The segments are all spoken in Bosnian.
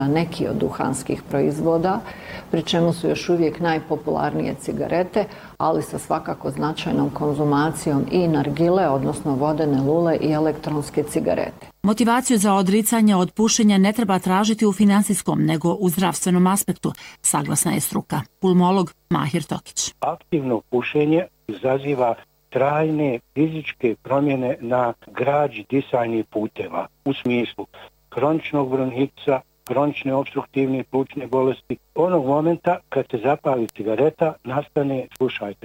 neki od duhanskih proizvoda, pri čemu su još uvijek najpopularnije cigarete, ali sa svakako značajnom konzumacijom i nargile, odnosno vodene lule i elektronske cigarete. Motivaciju za odricanje od pušenja ne treba tražiti u finansijskom, nego u zdravstvenom aspektu, saglasna je struka. Pulmolog Mahir Tokić. Aktivno pušenje izaziva trajne fizičke promjene na građi disajnih puteva u smislu kroničnog bronhitisa, kronične opstruktivne plućne bolesti. Onog momenta kad se zapali cigareta nastane, slušajte,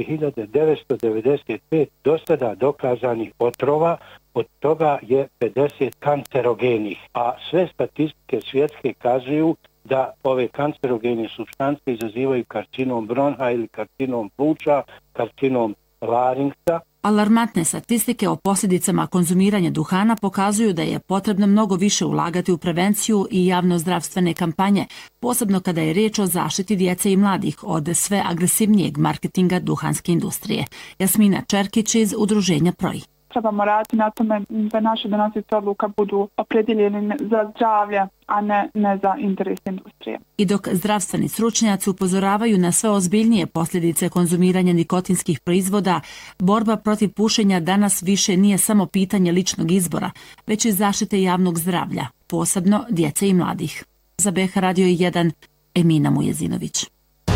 4995 do sada dokazanih otrova, od toga je 50 kancerogenih, a sve statistike svjetske kazuju da ove kancerogene supstance izazivaju karcinom bronha ili karcinom pluća, karcinom laringsa. Alarmantne statistike o posljedicama konzumiranja duhana pokazuju da je potrebno mnogo više ulagati u prevenciju i javnozdravstvene kampanje, posebno kada je riječ o zaštiti djece i mladih od sve agresivnijeg marketinga duhanske industrije. Jasmina Čerkić iz udruženja PROI. Trebamo raditi na tome da naše donosioci odluka budu opredjeljeni za zdravlje, a ne za interes industrije. I dok zdravstveni stručnjaci upozoravaju na sve ozbiljnije posljedice konzumiranja nikotinskih proizvoda, borba protiv pušenja danas više nije samo pitanje ličnog izbora, već i zaštite javnog zdravlja, posebno djece i mladih. Za BH Radio 1, Emina Mujezinović.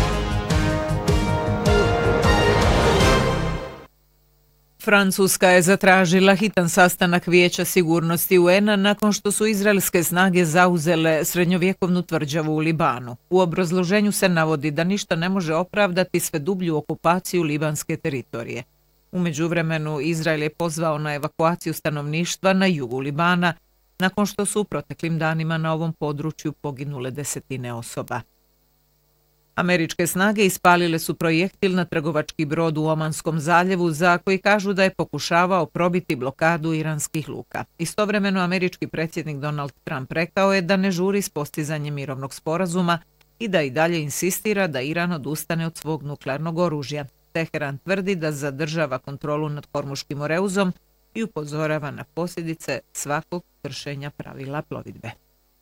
Francuska je zatražila hitan sastanak Vijeća sigurnosti UN-a nakon što su izraelske snage zauzele srednjovjekovnu tvrđavu u Libanu. U obrazloženju se navodi da ništa ne može opravdati sve dublju okupaciju libanske teritorije. U međuvremenu Izrael je pozvao na evakuaciju stanovništva na jugu Libana, nakon što su u proteklim danima na ovom području poginule desetine osoba. Američke snage ispalile su projektil na trgovački brod u Omanskom zaljevu za koji kažu da je pokušavao probiti blokadu iranskih luka. Istovremeno američki predsjednik Donald Trump rekao je da ne žuri s postizanjem mirovnog sporazuma i da i dalje insistira da Iran odustane od svog nuklearnog oružja. Teheran tvrdi da zadržava kontrolu nad Hormuškim moreuzom i upozorava na posljedice svakog kršenja pravila plovidbe.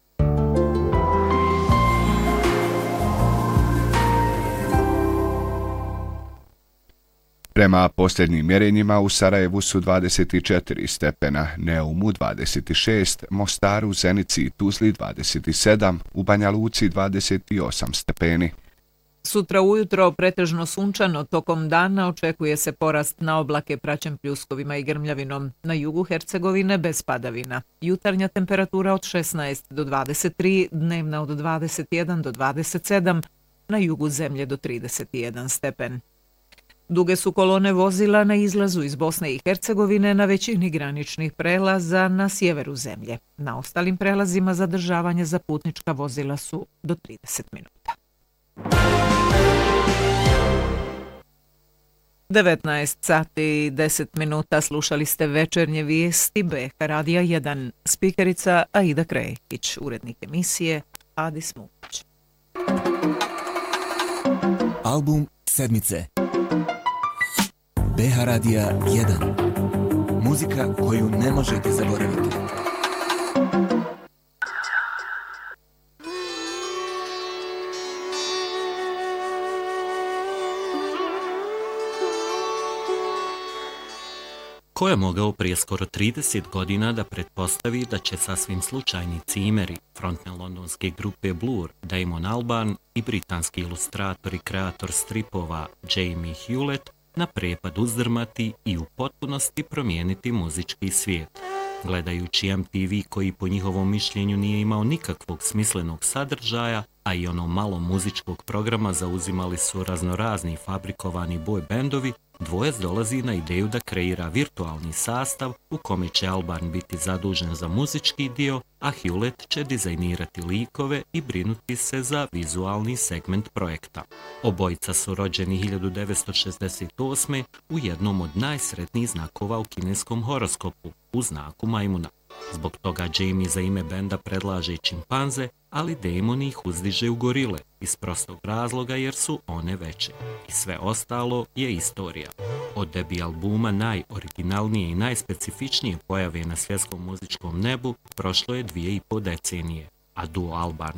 Prema posljednjim mjerenjima u Sarajevu su 24 stepena, Neumu 26, Mostaru, Zenici i Tuzli 27, u Banja Luci 28 stepeni. Sutra ujutro pretežno sunčano, tokom dana očekuje se porast na oblake praćen pljuskovima i grmljavinom. Na jugu Hercegovine bez padavina. Jutarnja temperatura od 16 do 23, dnevna od 21 do 27, na jugu zemlje do 31 stepen. Duge su kolone vozila na izlazu iz Bosne i Hercegovine na većini graničnih prelaza na sjeveru zemlje. Na ostalim prelazima zadržavanje za putnička vozila su do 30 minuta. 19 sati i 10 minuta slušali ste večernje vijesti BH Radija 1. Spikerica Aida Krekić, urednik emisije Adis Mukić. Album sedmice. BH Radija 1. Muzika koju ne možete zaboraviti. Ko je mogao prije skoro 30 godina da pretpostavi da će sasvim slučajni cimeri frontmen londonske grupe Blur, Damon Albarn i britanski ilustrator i kreator stripova Jamie Hewlett na prepad uzdrmati i u potpunosti promijeniti muzički svijet. Gledajući MTV koji po njihovom mišljenju nije imao nikakvog smislenog sadržaja, a i ono malo muzičkog programa zauzimali su raznorazni fabrikovani boy bendovi, dvojac dolazi na ideju da kreira virtualni sastav u kome će Albarn biti zadužen za muzički dio, a Hewlett će dizajnirati likove i brinuti se za vizualni segment projekta. Obojica su rođeni 1968. u jednom od najsretnijih znakova u kineskom horoskopu, u znaku majmuna. Zbog toga Jamie za ime benda predlaže čimpanze, ali Damon ih uzdiže u gorile, iz prostog razloga jer su one veće. I sve ostalo je istorija. Od debi albuma najoriginalnije i najspecifičnije pojave na svjetskom muzičkom nebu prošlo je 2,5 decenije, a duo Alban